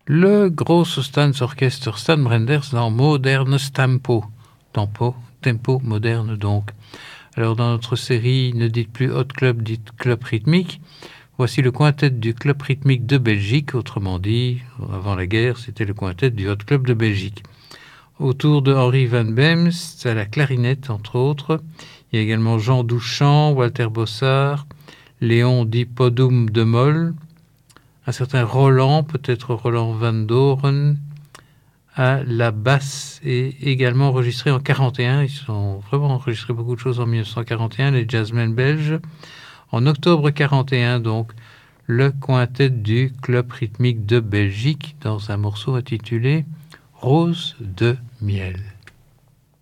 Le Grosse Orchester Stan Brenders dans Modernes Tempo. Tempo moderne donc. Alors dans notre série, ne dites plus Hot Club, dites Club rythmique. Voici le quintet du Club rythmique de Belgique, autrement dit, avant la guerre, c'était le quintet du Hot Club de Belgique. Autour de Henri Van Beems, à la clarinette entre autres. Il y a également Jean Douchamp, Walter Bossard, Léon Di Podum de Moll, un certain Roland, peut-être Roland Van Doren, à la basse et également enregistré en 41. Ils ont vraiment enregistré beaucoup de choses en 1941, les jazzmen belges. En octobre 41, donc, le quintet du Club rythmique de Belgique dans un morceau intitulé Rose de miel.